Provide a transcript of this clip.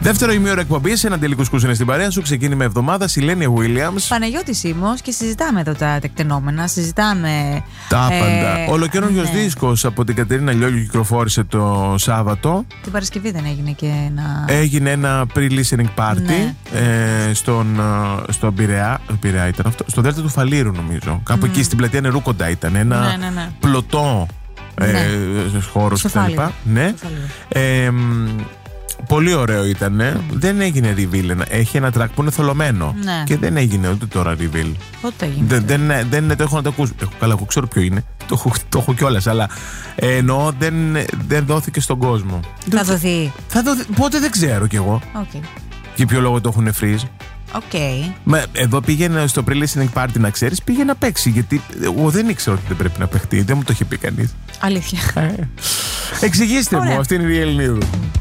Δεύτερο ημίωρο εκπομπής, έναν τελικούς κούς είναι στην παρέα σου. Ξεκίνημα εβδομάδα, Σιλένια Williams. Παναγιώτης Σίμος και συζητάμε εδώ τα τεκτενόμενα. Συζητάμε. Τα άπαντα. Ολοκαινούργιος δίσκος από την Κατερίνα Λιόλιου κυκλοφόρησε το Σάββατο. Την Παρασκευή δεν έγινε και ένα. Έγινε ένα pre-listening party στον Πειραιά. Πειραιά ήταν αυτό. Στο Δέλτα του Φαλήρου, νομίζω. Κάπου εκεί στην πλατεία Νερού κοντά ήταν. Ένα πλωτό χώρο κτλ. Ναι. Πολύ ωραίο ήταν. Δεν έγινε reveal. Έχει ένα track που είναι θολωμένο. Ναι. Και δεν έγινε ούτε τώρα reveal. Πότε έγινε. Δεν το έχω να το ακούσω. Καλά, εγώ ξέρω ποιο είναι. Το έχω κιόλας. Αλλά εννοώ δεν δόθηκε στον κόσμο. Θα δοθεί. Πότε δεν ξέρω κι εγώ. Okay. Για ποιο λόγο το έχουν freeze. Okay. Εδώ πήγαινε στο pre-listening party, να ξέρεις, πήγε να παίξει. Γιατί εγώ δεν ήξερα ότι δεν πρέπει να παιχτεί. Δεν μου το είχε πει κανείς. Αλήθεια. Εξηγήστε μου, αυτή είναι η Ελληνίδου.